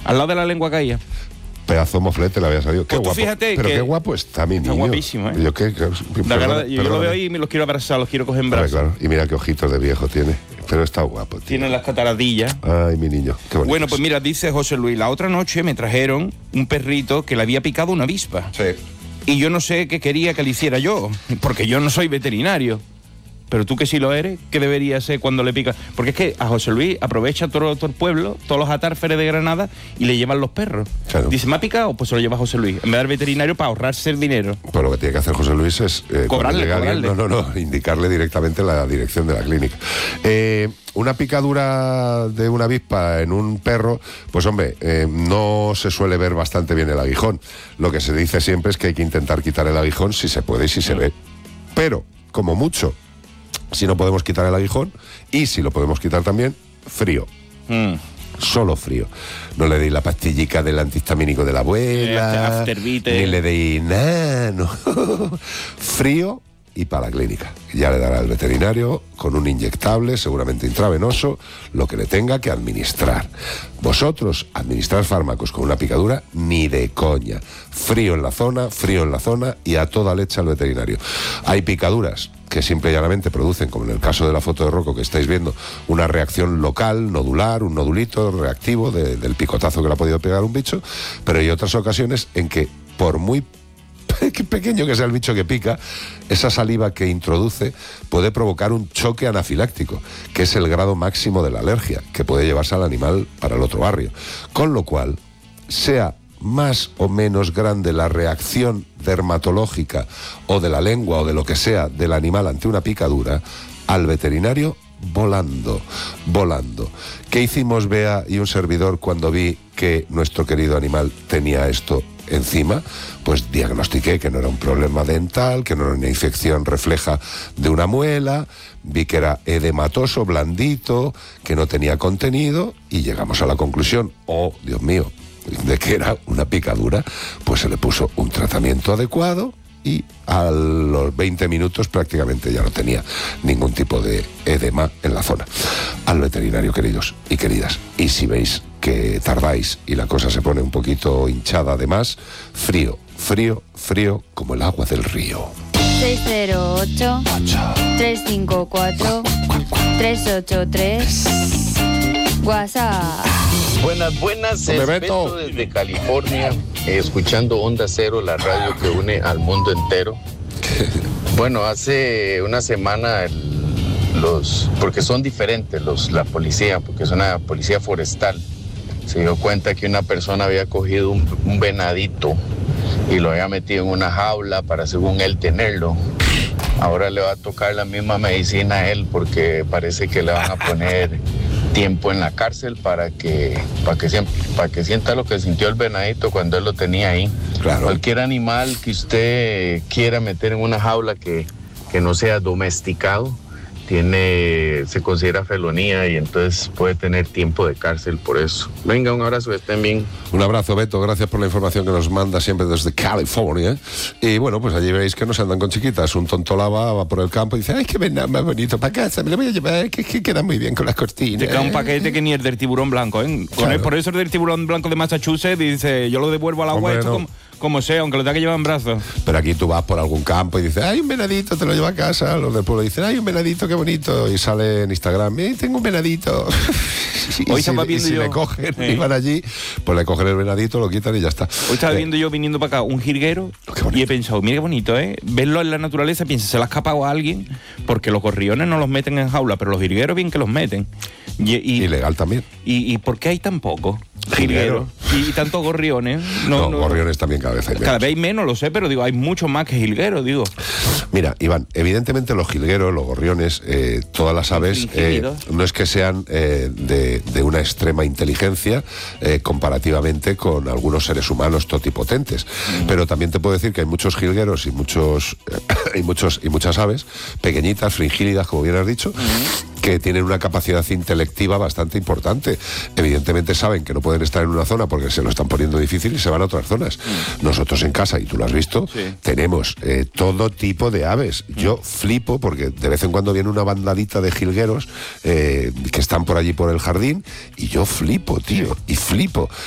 al lado de la lengua caída. Pedazo moflete le había salido. Qué Pues tú guapo. fíjate pero que qué guapo está mi niño. está guapísimo, ¿eh? Yo lo veo ahí y me los quiero abrazar, los quiero coger en brazos. Claro. Y mira qué ojitos de viejo tiene. Pero está guapo, tío. Tiene las cataradillas. Ay, mi niño. Qué bonito. Bueno, pues mira, dice José Luis, la otra noche me trajeron un perrito que le había picado una avispa. Sí. Y yo no sé qué quería que le hiciera yo, porque yo no soy veterinario. Pero tú que sí lo eres, ¿qué debería hacer cuando le pica? Porque es que a José Luis aprovecha todo el pueblo, todos los atárferes de Granada, y le llevan los perros. Claro. Dice, ¿me ha picado? Pues se lo lleva José Luis. En vez de dar veterinario para ahorrarse el dinero. Pues lo que tiene que hacer José Luis es Cobrarle. indicarle directamente la dirección de la clínica. Una picadura de una avispa en un perro, pues hombre, no se suele ver bastante bien el aguijón. Lo que se dice siempre es que hay que intentar quitar el aguijón si se puede y si se ve. Pero, como mucho, si no podemos quitar el aguijón, y si lo podemos quitar también, frío. Solo frío. No le deis la pastillica del antihistamínico de la abuela, ni le deis nada, no. Frío y para la clínica. Ya le dará el veterinario con un inyectable, seguramente intravenoso, lo que le tenga que administrar. Vosotros, administrar fármacos con una picadura, ni de coña. Frío en la zona y a toda leche al veterinario. Hay picaduras que simple y llanamente producen, como en el caso de la foto de Rocco que estáis viendo, una reacción local, nodular, un nodulito reactivo del picotazo que le ha podido pegar un bicho, pero hay otras ocasiones en que, por muy pequeño que sea el bicho que pica, esa saliva que introduce puede provocar un choque anafiláctico, que es el grado máximo de la alergia, que puede llevarse al animal para el otro barrio. Con lo cual, sea más o menos grande la reacción dermatológica o de la lengua o de lo que sea del animal ante una picadura, al veterinario volando. ¿Qué hicimos Bea y un servidor cuando vi que nuestro querido animal tenía esto encima? Pues diagnostiqué que no era un problema dental, que no era una infección refleja de una muela, vi que era edematoso, blandito, que no tenía contenido, y llegamos a la conclusión, oh Dios mío, de que era una picadura. Pues se le puso un tratamiento adecuado y a los 20 minutos prácticamente ya no tenía ningún tipo de edema en la zona. Al veterinario, queridos y queridas. Y si veis que tardáis y la cosa se pone un poquito hinchada además, frío como el agua del río. 608-354-383 WhatsApp. Buenas, es Beto desde California, escuchando Onda Cero, la radio que une al mundo entero. Bueno, hace una semana porque son diferentes la policía, porque es una policía forestal, se dio cuenta que una persona había cogido un venadito y lo había metido en una jaula para, según él, tenerlo. Ahora le va a tocar la misma medicina a él, porque parece que le van a poner tiempo en la cárcel para que sienta lo que sintió el venadito cuando él lo tenía ahí. Claro. Cualquier animal que usted quiera meter en una jaula que no sea domesticado, se considera felonía, y entonces puede tener tiempo de cárcel por eso. Venga, un abrazo, estén bien. Un abrazo, Beto, gracias por la información que nos manda siempre desde California. Y bueno, pues allí veis que no se andan con chiquitas. Un tontolaba va por el campo y dice, ay, que venga más bonito para casa, me lo voy a llevar, que queda muy bien con las cortinas. Te cae un paquete que ni el del tiburón blanco, ¿eh? Claro. Por eso el del tiburón blanco de Massachusetts dice, yo lo devuelvo al agua, Hombre, esto no. como sea, aunque lo tenga que llevar en brazos. Pero aquí tú vas por algún campo y dices, hay un venadito, te lo lleva a casa. Los del pueblo dicen, hay un venadito, qué bonito. Y sale en Instagram, tengo un venadito. Hoy estaba viendo si yo. le cogen y van allí, pues le cogen el venadito, lo quitan y ya está. Hoy estaba viendo yo, viniendo para acá, un jilguero, y he pensado, mira qué bonito, ¿eh? Verlo en la naturaleza, piensa, se le ha escapado a alguien, porque los gorriones no los meten en jaula, pero los jilgueros bien que los meten. Ilegal también. ¿Y por qué hay tan pocos jilgueros? Y tantos gorriones. No, gorriones también cada vez hay menos. Cada vez hay menos, lo sé, pero digo, hay mucho más que jilgueros, digo. Mira, Iván, evidentemente los jilgueros, los gorriones, todas las aves, no es que sean de una extrema inteligencia comparativamente con algunos seres humanos totipotentes. Pero también te puedo decir que hay muchos jilgueros y muchas aves pequeñitas, fringílidas, como bien has dicho, que tienen una capacidad intelectiva bastante importante. Evidentemente saben que no pueden estar en una zona porque se lo están poniendo difícil y se van a otras zonas. Nosotros en casa, y tú lo has visto, tenemos todo tipo de aves. Yo flipo porque de vez en cuando viene una bandadita de jilgueros que están por allí por el jardín, y yo flipo, tío, y flipo.